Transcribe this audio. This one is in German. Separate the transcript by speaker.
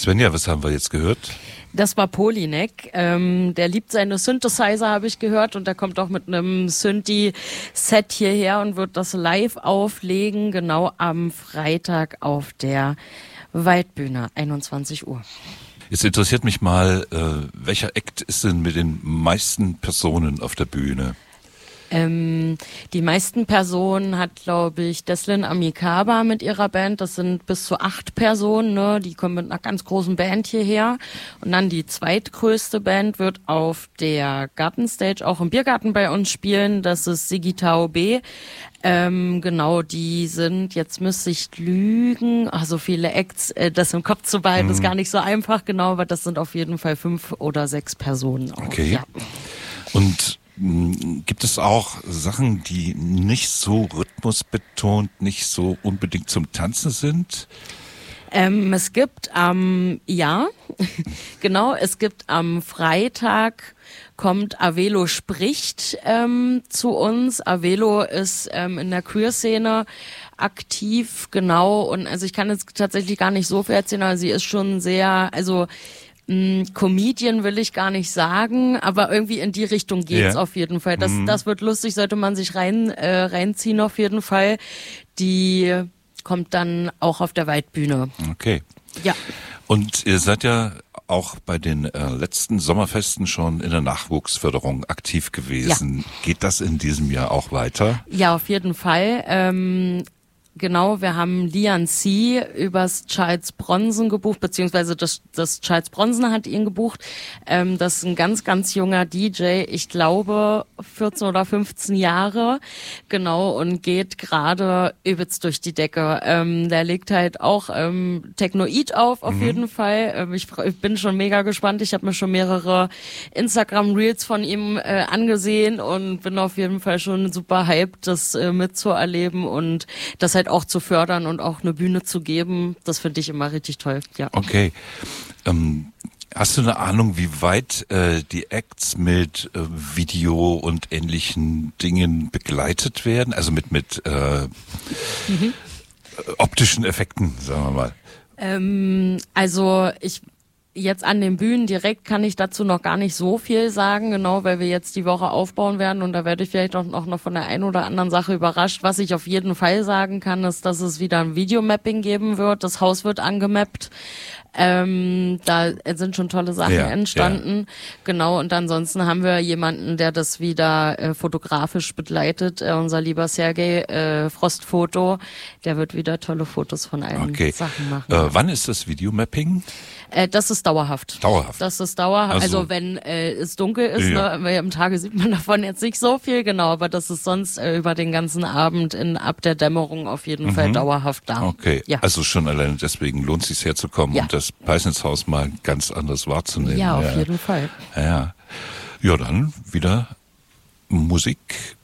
Speaker 1: Svenja, was haben wir jetzt gehört?
Speaker 2: Das war Polinek. Der liebt seine Synthesizer, habe ich gehört. Und der kommt auch mit einem Synthi-Set hierher und wird das live auflegen, genau am Freitag auf der Waldbühne, 21 Uhr.
Speaker 1: Jetzt interessiert mich mal, welcher Act ist denn mit den meisten Personen auf der Bühne?
Speaker 2: Die meisten Personen hat, glaube ich, Deslin Amikaba mit ihrer Band. Das sind bis zu 8 Personen, ne? Die kommen mit einer ganz großen Band hierher. Und dann die zweitgrößte Band wird auf der Gartenstage auch im Biergarten bei uns spielen. Das ist Sigitao B. Genau, die sind, jetzt müsste ich lügen, so viele Acts, das im Kopf zu behalten, ist gar nicht so einfach, genau, aber das sind auf jeden Fall 5 oder 6 Personen auch.
Speaker 1: Okay.
Speaker 2: Ja.
Speaker 1: Und gibt es auch Sachen, die nicht so rhythmusbetont, nicht so unbedingt zum Tanzen sind?
Speaker 2: Es gibt genau, es gibt am Freitag kommt Avelo spricht zu uns. Avelo ist in der Queer-Szene aktiv, genau, und also ich kann jetzt tatsächlich gar nicht so viel erzählen, aber sie ist schon sehr, also Comedian will ich gar nicht sagen, aber irgendwie in die Richtung geht's auf jeden Fall. Das wird lustig, sollte man sich reinziehen auf jeden Fall. Die kommt dann auch auf der Waldbühne.
Speaker 1: Okay.
Speaker 2: Ja.
Speaker 1: Und ihr seid ja auch bei den letzten Sommerfesten schon in der Nachwuchsförderung aktiv gewesen. Ja. Geht das in diesem Jahr auch weiter?
Speaker 2: Ja, auf jeden Fall. Genau, wir haben Lian C. übers Charles Bronson gebucht, beziehungsweise das Charles Bronson hat ihn gebucht. Das ist ein ganz, ganz junger DJ, ich glaube 14 oder 15 Jahre, genau, und geht gerade übelst durch die Decke. Der legt halt auch Technoid auf jeden Fall. Ich bin schon mega gespannt, ich habe mir schon mehrere Instagram-Reels von ihm angesehen und bin auf jeden Fall schon super hyped, das mitzuerleben und das halt auch zu fördern und auch eine Bühne zu geben, das finde ich immer richtig toll. Ja.
Speaker 1: Okay. Hast du eine Ahnung, wie weit die Acts mit Video und ähnlichen Dingen begleitet werden? Also mit optischen Effekten, sagen wir mal.
Speaker 2: Also jetzt an den Bühnen direkt kann ich dazu noch gar nicht so viel sagen, genau, weil wir jetzt die Woche aufbauen werden und da werde ich vielleicht auch noch von der einen oder anderen Sache überrascht. Was ich auf jeden Fall sagen kann, ist, dass es wieder ein Videomapping geben wird. Das Haus wird angemappt. Da sind schon tolle Sachen entstanden. Ja. Genau, und ansonsten haben wir jemanden, der das wieder fotografisch begleitet. Unser lieber Sergej Frostfoto, der wird wieder tolle Fotos von allen Sachen machen.
Speaker 1: Wann ist das Videomapping?
Speaker 2: Das ist dauerhaft.
Speaker 1: Dauerhaft?
Speaker 2: Das ist dauerhaft. Also wenn es dunkel ist, ne, weil am Tage sieht man davon jetzt nicht so viel, genau, aber das ist sonst über den ganzen Abend ab der Dämmerung auf jeden Fall dauerhaft da.
Speaker 1: Okay,
Speaker 2: ja.
Speaker 1: Also schon alleine deswegen lohnt es sich herzukommen und das Peisnitzhaus mal ganz anders wahrzunehmen.
Speaker 2: Ja, auf jeden Fall.
Speaker 1: Ja, dann wieder Musik